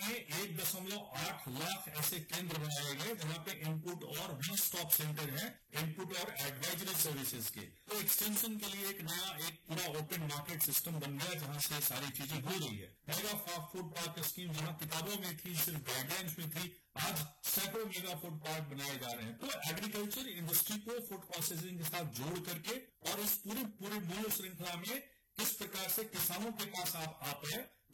में 1.8 लाख ऐसे केंद्र बनाए गए जहां पे इनपुट और वन स्टॉप सेंटर है इनपुट और एडवाइजरी सर्विसेज के। तो एक्सटेंशन के लिए एक नया एक पूरा ओपन मार्केट सिस्टम बन गया जहां से सारी चीजें हो रही है। मेगा फूड पार्क स्कीम जहां किताबों में थी, सिर्फ गाइडलाइंस में थी, आज सैकड़ों मेगा फूड पार्क बनाए जा रहे हैं। तो एग्रीकल्चर इंडस्ट्री को फूड प्रोसेसिंग के साथ जोड़ करके और इस पूरी मूल्य श्रृंखला में किस प्रकार से किसानों के पास आप है